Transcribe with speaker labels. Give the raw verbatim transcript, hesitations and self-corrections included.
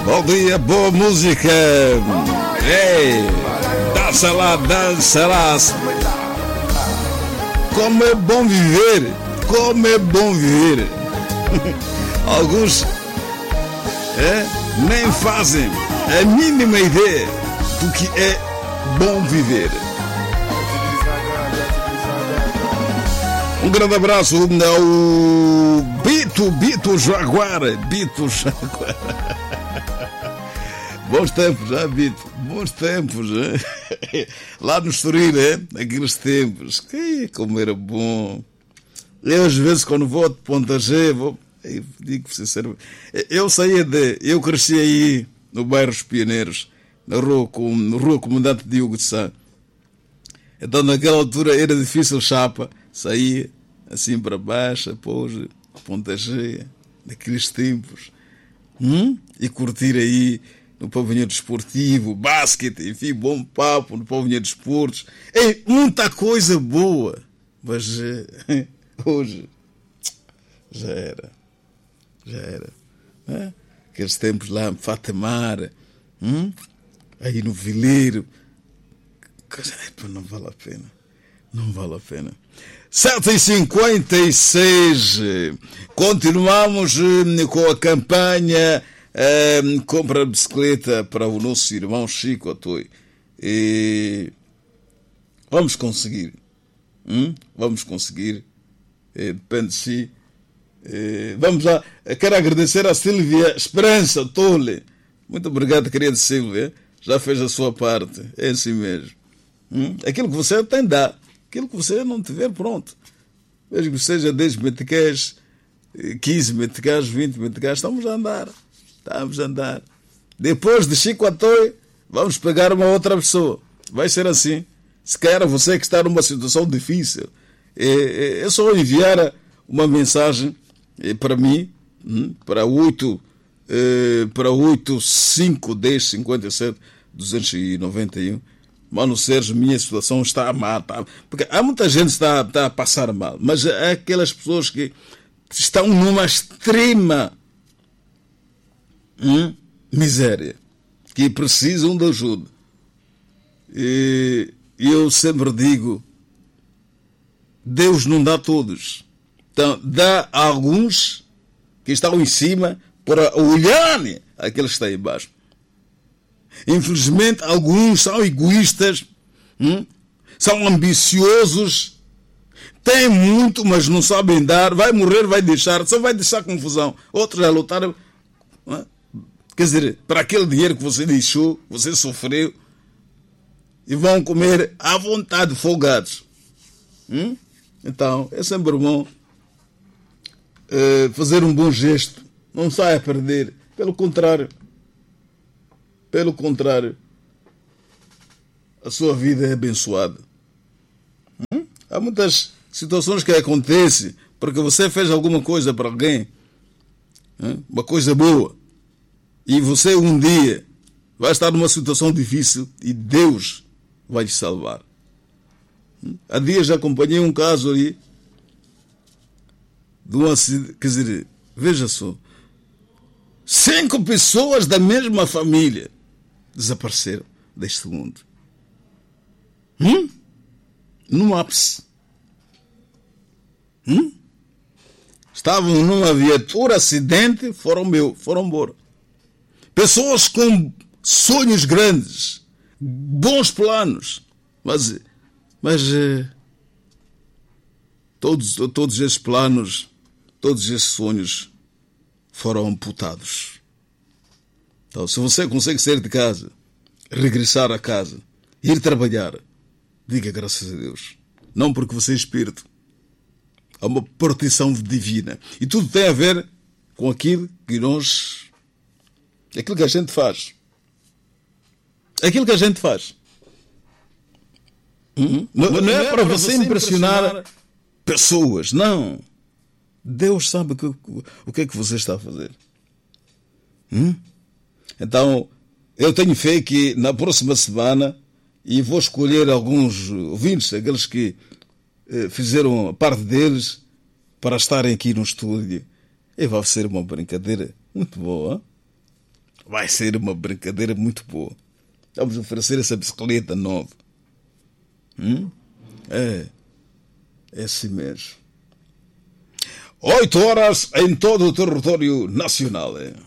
Speaker 1: Bom dia, boa música. Ei, dança lá, dança lá. Como é bom viver, como é bom viver. Alguns é, nem fazem a mínima ideia do que é bom viver. Um grande abraço ao Bito, Bito Jaguar, Bito Jaguar. Bons tempos, já, Bito? Bons tempos, hein? Lá no Estoril, hein? Naqueles tempos. Que, como era bom. Eu, às vezes, quando vou de Ponta G, vou... eu digo sinceramente, eu saía de... Eu cresci aí, no bairro Os Pioneiros, na rua, com, na rua Comandante Diogo de Sá. Então, naquela altura, era difícil chapa. Saía assim para baixo, depois, Ponta G, naqueles tempos. Hum? E curtir aí... no pavilhão desportivo, basquete, enfim, bom papo no pavilhão de esportes. É muita coisa boa. Mas eh, hoje já era. Já era. É? Aqueles tempos lá em Fatemar, hum? Aí no Vileiro. Epa, não vale a pena. Não vale a pena. sete e cinquenta e seis. Continuamos com a campanha. Um, compra a bicicleta para o nosso irmão Chico Atoi. E vamos conseguir. Hum? Vamos conseguir. E depende de si. E vamos lá. Eu quero agradecer a Silvia Esperança Tole. Muito obrigado, querida Silvia. Já fez a sua parte. É assim mesmo. Hum? Aquilo que você tem, dá. Aquilo que você não tiver, pronto. Mesmo que seja dez meticais, quinze meticais, vinte meticais, estamos a andar. Estamos a andar. Depois de Chico Atoi, vamos pegar uma outra pessoa. Vai ser assim. Se calhar você que está numa situação difícil, é, é só enviar uma mensagem para mim, para oito, para oito cinco um zero cinco sete dois nove um. Mano Sérgio, minha situação está mal. Tá? Porque há muita gente que está, está a passar mal, mas há aquelas pessoas que estão numa extrema Hum? miséria, que precisam de ajuda. E eu sempre digo, Deus não dá a todos. Então, dá a alguns que estão em cima para olharem aqueles que estão em baixo. Infelizmente, alguns são egoístas, hum? São ambiciosos, têm muito, mas não sabem dar. Vai morrer, vai deixar, só vai deixar confusão. Outros a lutar. Hum? Quer dizer, para aquele dinheiro que você deixou, você sofreu, e vão comer à vontade, folgados. Hum? Então, é sempre bom é, fazer um bom gesto. Não sai a perder. Pelo contrário. Pelo contrário. A sua vida é abençoada. Hum? Há muitas situações que acontecem porque você fez alguma coisa para alguém. Hum? Uma coisa boa. E você um dia vai estar numa situação difícil e Deus vai te salvar. Há dias acompanhei um caso ali de um acidente. Quer dizer, veja só. Cinco pessoas da mesma família desapareceram deste mundo. Hum? No ápice. Hum? Estavam numa viatura, acidente, foram meu, foram embora. Pessoas com sonhos grandes, bons planos, mas, mas eh, todos, todos esses planos, todos esses sonhos foram amputados. Então, se você consegue sair de casa, regressar a casa, ir trabalhar, diga graças a Deus. Não porque você é espírito. Há uma proteção divina. E tudo tem a ver com aquilo que nós... Aquilo que a gente faz. Aquilo que a gente faz. Hum? Não, não, não é, é para você impressionar, impressionar pessoas. Não. Deus sabe o que, o que é que você está a fazer. Hum? Então, eu tenho fé que na próxima semana, e vou escolher alguns ouvintes, aqueles que eh, fizeram a parte deles, para estarem aqui no estúdio. E vai ser uma brincadeira muito boa. Vai ser uma brincadeira muito boa. Vamos oferecer essa bicicleta nova. Hum? É, é assim mesmo. Oito horas em todo o território nacional. É?